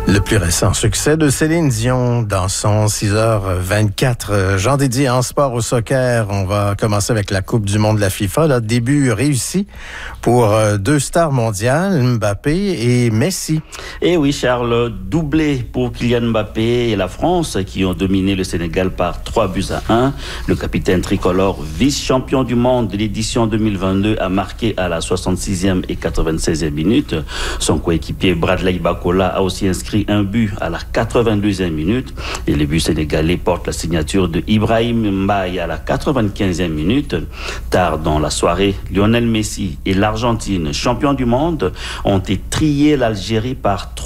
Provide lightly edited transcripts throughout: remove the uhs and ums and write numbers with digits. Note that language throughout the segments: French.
Le plus récent succès de Céline Dion dans son 6h24. Jean dédié en sport au soccer. On va commencer avec la Coupe du monde de la FIFA. Là, début réussi pour deux stars mondiales, Mbappé et Messi. Et oui, Charles, doublé pour Kylian Mbappé et la France qui ont dominé le Sénégal par 3-1. Le capitaine tricolore, vice-champion du monde de l'édition 2022, a marqué à la 66e et 96e minute. Son coéquipier Bradley Bakola a aussi inscrit un but à la 82e minute et le but sénégalais porte la signature de Ibrahim Mbaye à la 95e minute. Tard dans la soirée, Lionel Messi et l'Argentine, champions du monde, ont étrié l'Algérie par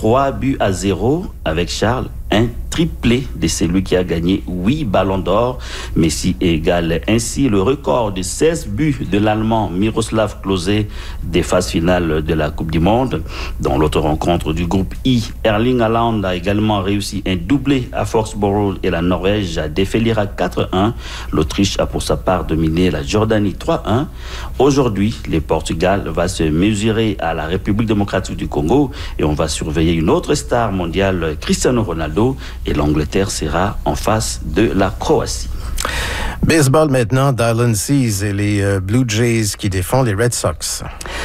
3-0 avec Charles. Un triplé de celui qui a gagné 8 ballons d'or. Messi égale ainsi le record de 16 buts de l'Allemand Miroslav Klose des phases finales de la Coupe du Monde. Dans l'autre rencontre du groupe I, Erling Haaland a également réussi un doublé à Foxborough et la Norvège a défait l'Irak 4-1. L'Autriche a pour sa part dominé la Jordanie 3-1. Aujourd'hui, le Portugal va se mesurer à la République démocratique du Congo et on va surveiller une autre star mondiale, Cristiano Ronaldo. Et l'Angleterre sera en face de la Croatie. Baseball maintenant, Dylan Cease et les Blue Jays qui défendent les Red Sox.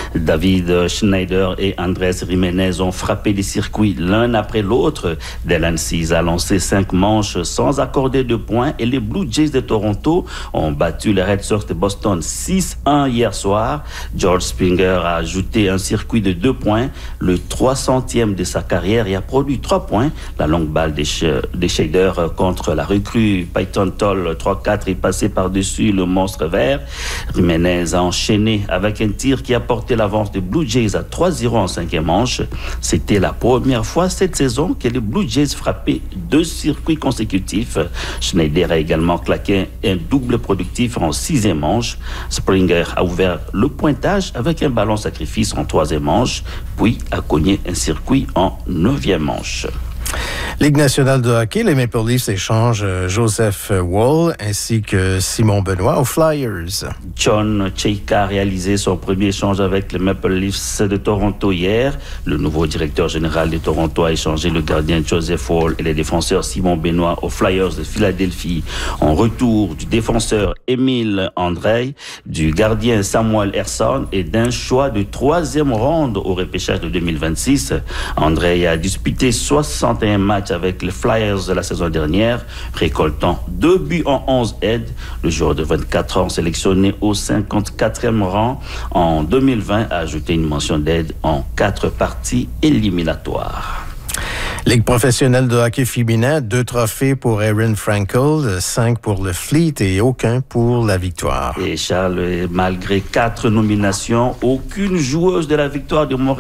David Schneider et Andrés Jiménez ont frappé les circuits l'un après l'autre. Dylan Cease a lancé 5 manches sans accorder de points et les Blue Jays de Toronto ont battu les Red Sox de Boston 6-1 hier soir. George Springer a ajouté un circuit de 2 points, le 300e de sa carrière et a produit 3 points. La longue balle des Shaders contre la recrue Peyton Toll 3-4 est passée par-dessus le monstre vert. Jiménez a enchaîné avec un tir qui a porté l'avance des Blue Jays à 3-0 en 5e manche. C'était la première fois cette saison que les Blue Jays frappaient 2 circuits consécutifs. Schneider a également claqué un double productif en 6e manche. Springer a ouvert le pointage avec un ballon sacrifice en 3e manche, puis a cogné un circuit en 9e manche. Ligue nationale de hockey, les Maple Leafs échangent Joseph Woll ainsi que Simon Benoît aux Flyers. John Chayka a réalisé son premier échange avec les Maple Leafs de Toronto hier. Le nouveau directeur général de Toronto a échangé le gardien Joseph Woll et le défenseur Simon Benoît aux Flyers de Philadelphie. En retour du défenseur Émile Andrei, du gardien Samuel Ersson et d'un choix de 3e ronde au repêchage de 2026. Andrei a disputé 61 matchs avec les Flyers de la saison dernière, récoltant 2 buts en 11 aides. Le joueur de 24 ans sélectionné au 54e rang en 2020 a ajouté une mention d'aide en 4 parties éliminatoires. Ligue professionnelle de hockey féminin, 2 trophées pour Erin Frankel, 5 pour le Fleet et aucun pour la Victoire. Et Charles, malgré 4 nominations, aucune joueuse de la Victoire de Montréal